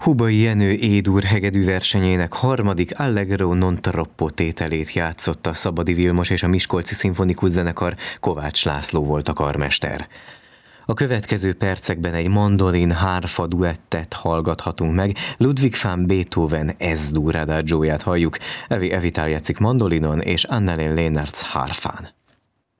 Hubai Jenő E-dur hegedű versenyének harmadik Allegro non troppo tételét játszotta Szabadi Vilmos és a Miskolci Szimfonikus Zenekar, Kovács László volt a karmester. A következő percekben egy mandolin-hárfa duettet hallgathatunk meg, Ludwig van Beethoven S-dur adagióját halljuk, Evi Tál játszik mandolinon és Annelien Leenaerts hárfán.